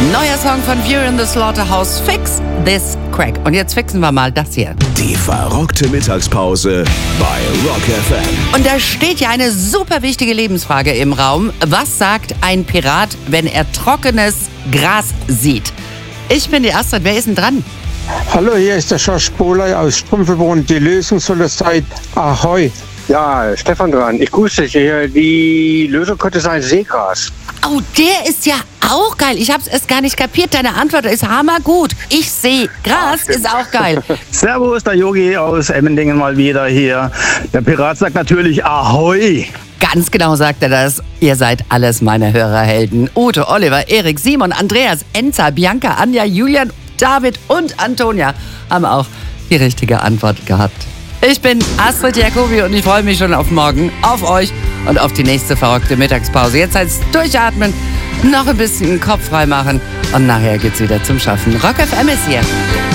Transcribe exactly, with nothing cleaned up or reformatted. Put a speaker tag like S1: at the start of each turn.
S1: Neuer Song von Fury in the Slaughterhouse, Fix This Crack. Und jetzt fixen wir mal das hier.
S2: Die verrockte Mittagspause bei Rock F M.
S1: Und da steht ja eine super wichtige Lebensfrage im Raum. Was sagt ein Pirat, wenn er trockenes Gras sieht? Ich bin die Astrid, wer ist denn dran?
S3: Hallo, hier ist der Schorsch Bohley aus Strümpfelbrunn. Die Lösung soll es sein, Ahoi.
S4: Ja, Stefan dran. Ich grüße dich. Die Lösung könnte sein Seegras.
S1: Oh, der ist ja auch geil. Ich hab's erst gar nicht kapiert. Deine Antwort ist hammergut. Ich sehe Gras ist auch geil.
S5: Servus, der Yogi aus Emmendingen mal wieder hier. Der Pirat sagt natürlich Ahoi.
S1: Ganz genau sagt er das. Ihr seid alles meine Hörerhelden. Ute, Oliver, Erik, Simon, Andreas, Enza, Bianca, Anja, Julian, David und Antonia haben auch die richtige Antwort gehabt. Ich bin Astrid Jacobi und ich freue mich schon auf morgen, auf euch und auf die nächste verrückte Mittagspause. Jetzt heißt es durchatmen, noch ein bisschen Kopf frei machen und nachher geht's wieder zum Schaffen. Rock F M ist hier.